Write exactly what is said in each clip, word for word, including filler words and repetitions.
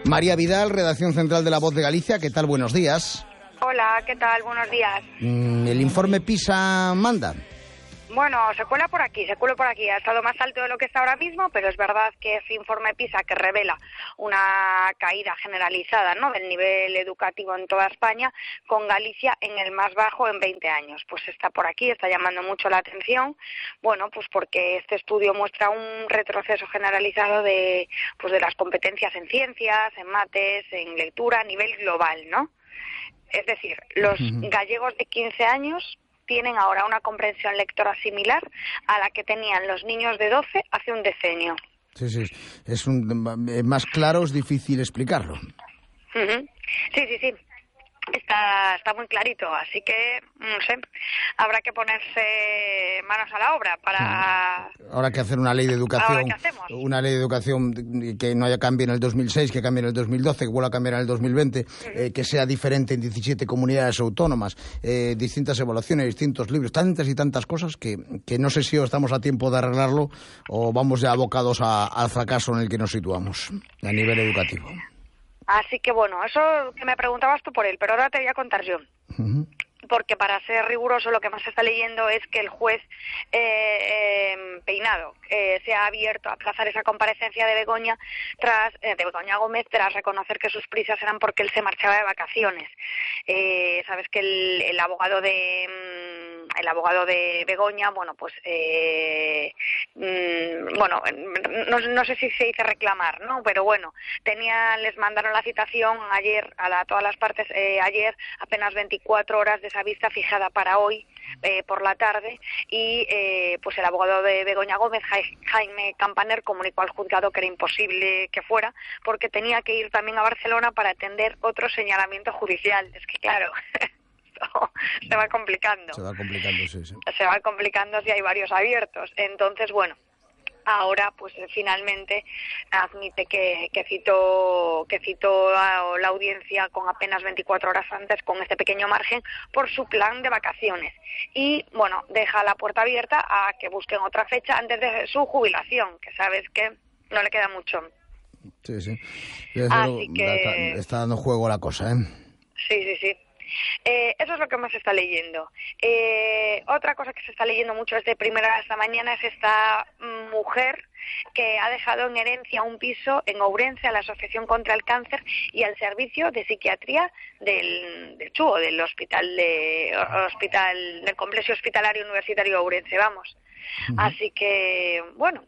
María Vidal, redacción central de La Voz de Galicia. ¿Qué tal? Buenos días. Hola, ¿qué tal? Buenos días. ¿El informe PISA manda? Bueno, se cuela por aquí, se cuela por aquí. Ha estado más alto de lo que está ahora mismo, pero es verdad que ese informe PISA que revela una caída generalizada, ¿no?, del nivel educativo en toda España, con Galicia en el más bajo en veinte años. Pues está por aquí, está llamando mucho la atención. Bueno, pues porque este estudio muestra un retroceso generalizado de, pues de las competencias en ciencias, en mates, en lectura a nivel global, ¿no? Es decir, los uh-huh. gallegos de quince años tienen ahora una comprensión lectora similar a la que tenían los niños de doce hace un decenio. Sí, sí, es un, más claro, es difícil explicarlo. Uh-huh. Sí, sí, sí. Está, está muy clarito, así que, no sé, habrá que ponerse manos a la obra para... Ahora que hacer una ley de educación, una ley de educación que no haya cambio en el dos mil seis, que cambie en el dos mil doce, que vuelva a cambiar en el dos mil veinte, uh-huh. eh, que sea diferente en diecisiete comunidades autónomas, eh, distintas evaluaciones, distintos libros, tantas y tantas cosas que, que no sé si estamos a tiempo de arreglarlo o vamos ya abocados a, al fracaso en el que nos situamos a nivel educativo. Así que bueno, eso que me preguntabas tú por él, pero ahora te voy a contar yo. Uh-huh. Porque para ser riguroso lo que más se está leyendo es que el juez eh, eh, Peinado eh, se ha abierto a aplazar esa comparecencia de Begoña tras eh, de Begoña Gómez tras reconocer que sus prisas eran porque él se marchaba de vacaciones. Eh, sabes que el, el abogado de el abogado de Begoña, bueno, pues eh, mmm, bueno, no, no sé si se dice reclamar, ¿no? Pero bueno, tenía, les mandaron la citación ayer a, la, a todas las partes eh, ayer, apenas veinticuatro horas de esa vista fijada para hoy eh, por la tarde y eh, pues el abogado de Begoña Gómez, Jaime Campaner, comunicó al juzgado que era imposible que fuera porque tenía que ir también a Barcelona para atender otro señalamiento judicial. Es que claro, se va complicando. Se va complicando, sí, sí. Se va complicando si hay varios abiertos. Entonces, bueno, ahora pues finalmente admite que, que citó que citó a la audiencia con apenas veinticuatro horas antes, con este pequeño margen, por su plan de vacaciones. Y bueno, deja la puerta abierta a que busquen otra fecha antes de su jubilación, que sabes que no le queda mucho. Sí, sí. Así que... Está dando juego la cosa, ¿eh? Sí, sí, sí. Eh, eso es lo que más se está leyendo. Eh, otra cosa que se está leyendo mucho desde primera hora de esta mañana es esta mujer que ha dejado en herencia un piso en Ourense a la Asociación contra el Cáncer y al Servicio de Psiquiatría del, del Chuo, del hospital de hospital del Complejo Hospitalario Universitario de Ourense, vamos. Uh-huh. Así que, bueno,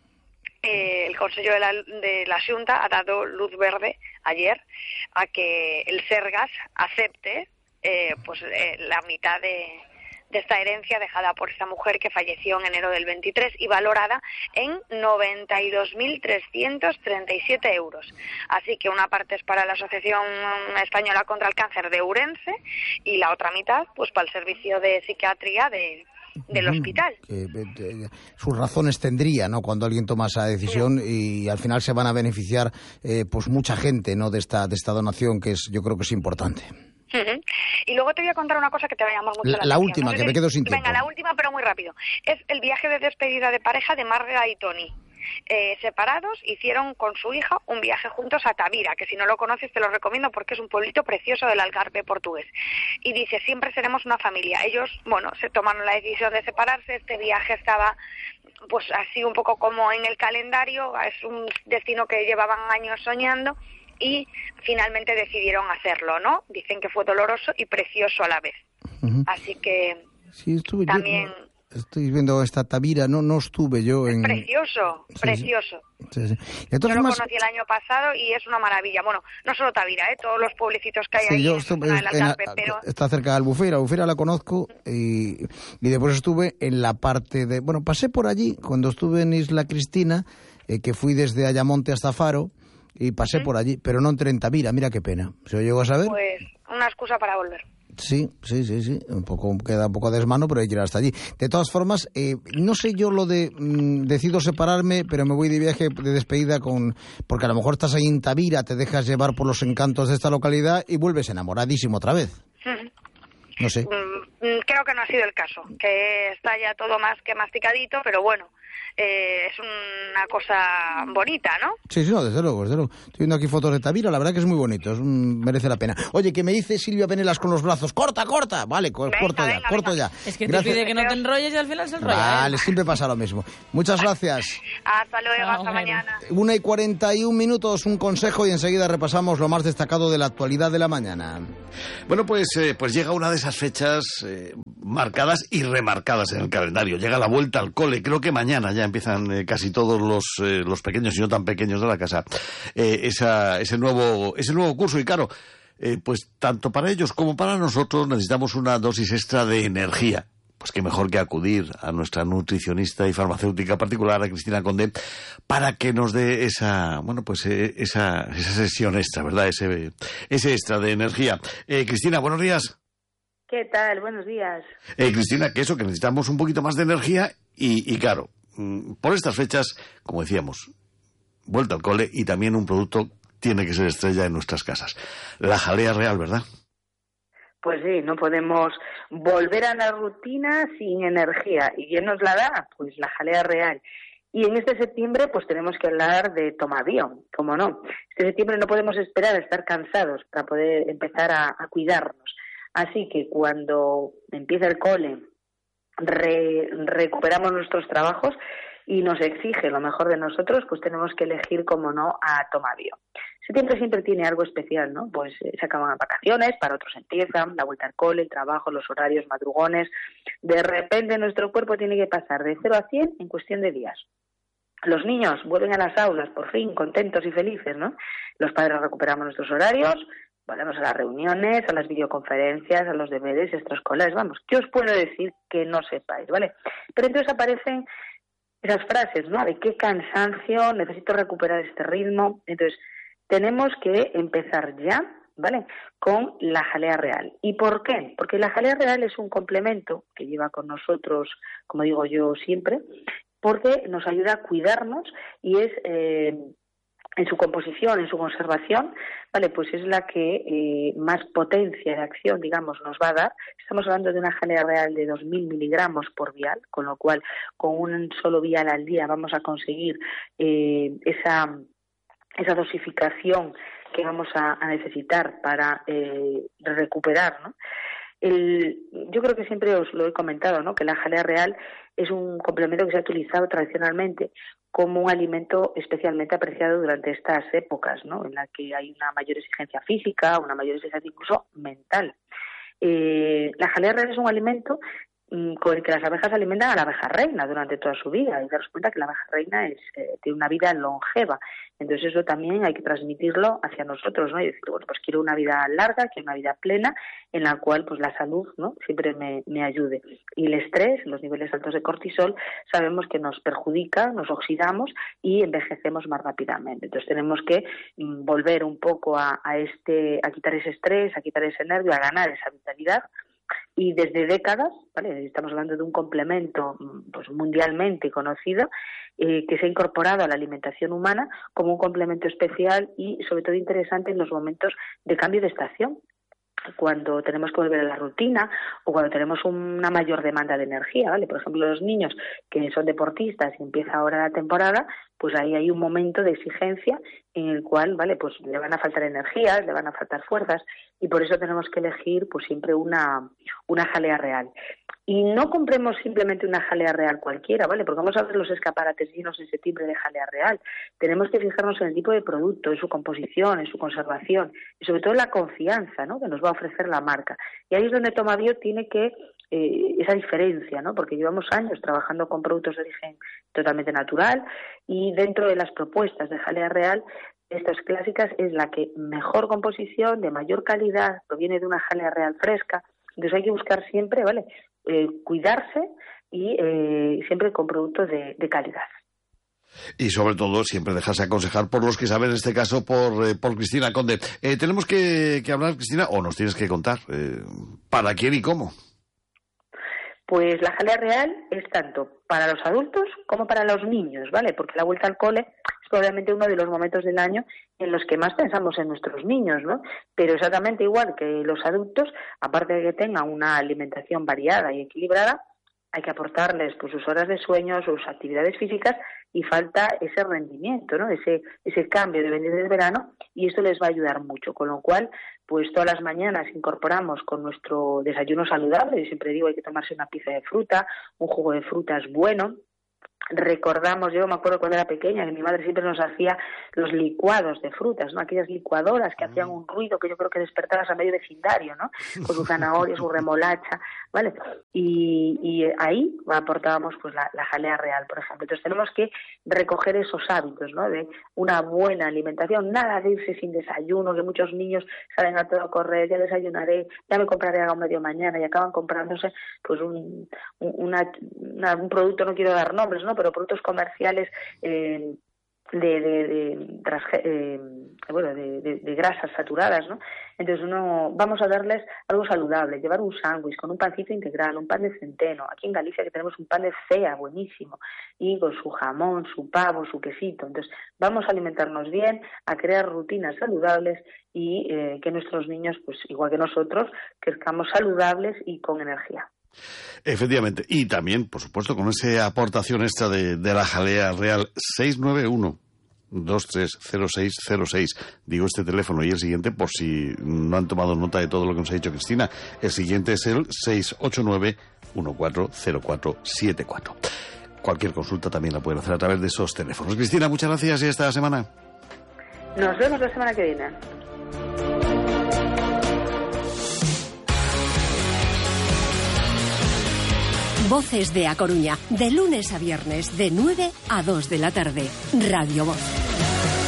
Eh, el Consejo de la, de la Xunta ha dado luz verde ayer a que el Sergas acepte eh, pues eh, la mitad de, de esta herencia dejada por esta mujer que falleció en enero del veintitrés y valorada en noventa y dos mil trescientos treinta y siete euros. Así que una parte es para la Asociación Española contra el Cáncer de Ourense y la otra mitad pues para el Servicio de Psiquiatría de del hospital. Que, eh, sus razones tendría, ¿no?, cuando alguien toma esa decisión, sí. Y al final se van a beneficiar eh, pues mucha gente, ¿no?, de esta de esta donación, que es, yo creo que es importante. Uh-huh. Y luego te voy a contar una cosa que te va a llamar mucho la, la, la atención. última, no sé que si... me quedo sin tiempo. Venga, la última, pero muy rápido. Es el viaje de despedida de pareja de Marga y Tony. Eh, separados, hicieron con su hija un viaje juntos a Tavira, que si no lo conoces te lo recomiendo porque es un pueblito precioso del Algarve portugués. Y dice, siempre seremos una familia. Ellos, bueno, se tomaron la decisión de separarse. Este viaje estaba pues así un poco como en el calendario, es un destino que llevaban años soñando y finalmente decidieron hacerlo, ¿no? Dicen que fue doloroso y precioso a la vez. Uh-huh. Así que sí, estuve también... Yo... Estoy viendo esta Tavira, no no estuve yo en... Es precioso, sí, precioso. Sí, sí. Yo lo más... conocí el año pasado y es una maravilla. Bueno, no solo Tavira, ¿eh? Todos los pueblecitos que hay sí, ahí yo en, estuve, en el Algarve, en, pero... Está cerca de Albufeira, Albufeira la conozco y, y después estuve en la parte de... Bueno, pasé por allí cuando estuve en Isla Cristina, eh, que fui desde Ayamonte hasta Faro y pasé ¿Mm? por allí, pero no entré en Tavira, mira qué pena. ¿Se lo llegó a saber? Pues una excusa para volver. Sí, sí, sí, sí, un poco queda un poco desmano, pero hay que ir hasta allí. De todas formas, eh, no sé yo lo de mmm, decido separarme, pero me voy de viaje de despedida con... Porque a lo mejor estás ahí en Tavira, te dejas llevar por los encantos de esta localidad y vuelves enamoradísimo otra vez. Uh-huh. No sé. Mm, creo que no ha sido el caso, que está ya todo más que masticadito, pero bueno, eh, es una cosa bonita, ¿no? Sí, sí, no, desde luego, desde luego. Estoy viendo aquí fotos de Tavira, la verdad que es muy bonito, es un, merece la pena. Oye, que me dice Silvia Penelas con los brazos, corta, corta, vale, co- Venga, corto venga, ya, corto venga. ya. Es que Gracias. te pide que no te enrolles y al final se enrolla. Vale, ¿eh? siempre pasa lo mismo. Muchas gracias. Hasta luego, Chao, hasta bueno. mañana. Una y cuarenta y un minutos, un consejo y enseguida repasamos lo más destacado de la actualidad de la mañana. Bueno, pues, eh, pues llega una de esas fechas eh, marcadas y remarcadas en el calendario. Llega la vuelta al cole. Creo que mañana ya empiezan eh, casi todos los, eh, los pequeños y no tan pequeños de la casa eh, esa, ese, nuevo, ese nuevo curso. Y claro, eh, pues tanto para ellos como para nosotros necesitamos una dosis extra de energía. Pues qué mejor que acudir a nuestra nutricionista y farmacéutica particular, a Cristina Conde, para que nos dé esa, bueno, pues eh, esa, esa sesión extra, ¿verdad? Ese, ese extra de energía. Eh, Cristina, buenos días. ¿Qué tal? Buenos días. Eh, Cristina, que eso, que necesitamos un poquito más de energía y, y claro, mmm, por estas fechas, como decíamos, vuelta al cole y también un producto tiene que ser estrella en nuestras casas. La jalea real, ¿verdad? Pues sí, no podemos volver a la rutina sin energía. ¿Y quién nos la da? Pues la jalea real. Y en este septiembre pues tenemos que hablar de Tomabio, ¿cómo no? Este septiembre no podemos esperar a estar cansados para poder empezar a, a cuidarnos. Así que cuando empieza el cole, re, recuperamos nuestros trabajos y nos exige lo mejor de nosotros, pues tenemos que elegir, como no, a Tomabio. Septiembre siempre tiene algo especial, ¿no? Pues eh, se acaban las vacaciones, para otros empiezan, la vuelta al cole, el trabajo, los horarios, madrugones. De repente nuestro cuerpo tiene que pasar de cero a cien en cuestión de días. Los niños vuelven a las aulas, por fin, contentos y felices, ¿no? Los padres recuperamos nuestros horarios, volvemos a las reuniones, a las videoconferencias, a los deberes extraescolares. Vamos, ¿qué os puedo decir que no sepáis, vale? Pero entonces aparecen esas frases, ¿no? De qué cansancio, necesito recuperar este ritmo. Entonces, tenemos que empezar ya, ¿vale?, con la jalea real. ¿Y por qué? Porque la jalea real es un complemento que lleva con nosotros, como digo yo siempre, porque nos ayuda a cuidarnos y es, eh, en su composición, en su conservación, vale, pues es la que eh, más potencia de acción, digamos, nos va a dar. Estamos hablando de una jalea real de dos mil miligramos por vial, con lo cual con un solo vial al día vamos a conseguir eh, esa... esa dosificación que vamos a, a necesitar para eh, recuperar, ¿no? El, yo creo que siempre os lo he comentado, ¿no?, que la jalea real es un complemento que se ha utilizado tradicionalmente como un alimento especialmente apreciado durante estas épocas, ¿no?, en la que hay una mayor exigencia física, una mayor exigencia incluso mental. Eh, la jalea real es un alimento con el que las abejas alimentan a la abeja reina durante toda su vida, y daros cuenta que la abeja reina es, eh, tiene una vida longeva. Entonces eso también hay que transmitirlo hacia nosotros, ¿no? Y decir, bueno, pues quiero una vida larga, quiero una vida plena, en la cual pues la salud, ¿no?, siempre me, me ayude. Y el estrés, los niveles altos de cortisol, sabemos que nos perjudica, nos oxidamos y envejecemos más rápidamente. Entonces tenemos que mm, volver un poco a, a este, a quitar ese estrés, a quitar ese nervio, a ganar esa vitalidad. Y desde décadas, ¿vale?, estamos hablando de un complemento pues mundialmente conocido, eh, que se ha incorporado a la alimentación humana como un complemento especial y sobre todo interesante en los momentos de cambio de estación, cuando tenemos que volver a la rutina o cuando tenemos una mayor demanda de energía, ¿vale? Por ejemplo, los niños que son deportistas y empieza ahora la temporada, pues ahí hay un momento de exigencia en el cual, ¿vale?, pues le van a faltar energías, le van a faltar fuerzas, y por eso tenemos que elegir pues siempre una, una jalea real. Y no compremos simplemente una jalea real cualquiera, ¿vale?, porque vamos a ver los escaparates llenos en septiembre de jalea real. Tenemos que fijarnos en el tipo de producto, en su composición, en su conservación y sobre todo en la confianza, ¿no?, que nos va a ofrecer la marca. Y ahí es donde Tomabio tiene que eh, esa diferencia, ¿no?, porque llevamos años trabajando con productos de origen totalmente natural y dentro de las propuestas de jalea real, estas clásicas es la que mejor composición, de mayor calidad, proviene de una jalea real fresca. Entonces hay que buscar siempre, ¿vale?, eh, cuidarse y eh, siempre con productos de, de calidad. Y sobre todo siempre dejarse aconsejar por los que saben, en este caso por, eh, por Cristina Conde. Eh, tenemos que, que hablar, Cristina, o nos tienes que contar eh, para quién y cómo. Pues la jalea real es tanto para los adultos como para los niños, ¿vale? Porque la vuelta al cole es probablemente uno de los momentos del año en los que más pensamos en nuestros niños, ¿no? Pero exactamente igual que los adultos, aparte de que tengan una alimentación variada y equilibrada, hay que aportarles pues sus horas de sueño, sus actividades físicas, y falta ese rendimiento, ¿no? Ese ese cambio de venir del verano, y esto les va a ayudar mucho, con lo cual pues todas las mañanas incorporamos con nuestro desayuno saludable. Yo siempre digo, hay que tomarse una pieza de fruta, un jugo de fruta es bueno. Recordamos, yo me acuerdo cuando era pequeña, que mi madre siempre nos hacía los licuados de frutas, ¿no? Aquellas licuadoras que mm. hacían un ruido que yo creo que despertabas a medio vecindario, ¿no? Con su zanahoria, su remolacha, ¿vale? Y, y ahí aportábamos pues la, la jalea real, por ejemplo. Entonces tenemos que recoger esos hábitos, ¿no? De una buena alimentación, nada de irse sin desayuno, que muchos niños salen a todo correr, ya desayunaré, ya me compraré algo medio mañana, y acaban comprándose pues un, una, una, un producto, no quiero dar nombres, ¿no? Pero productos comerciales eh, de, de, de, eh, bueno, de, de, de grasas saturadas, ¿no? Entonces uno, vamos a darles algo saludable, llevar un sándwich con un pancito integral, un pan de centeno. Aquí en Galicia que tenemos un pan de cea buenísimo, y con su jamón, su pavo, su quesito. Entonces vamos a alimentarnos bien, a crear rutinas saludables, y eh, que nuestros niños, pues igual que nosotros, crezcamos saludables y con energía. Efectivamente, y también, por supuesto, con esa aportación extra de, de la jalea real. Seis nueve uno, dos tres cero seis cero seis, digo este teléfono, y el siguiente, por si no han tomado nota de todo lo que nos ha dicho Cristina, el siguiente es el seis ocho nueve uno cuatro cero cuatro siete cuatro. Cualquier consulta también la pueden hacer a través de esos teléfonos. Cristina, muchas gracias, y hasta la semana. Nos vemos la semana que viene. Voces de A Coruña, de lunes a viernes, de nueve a dos de la tarde. Radio Voz.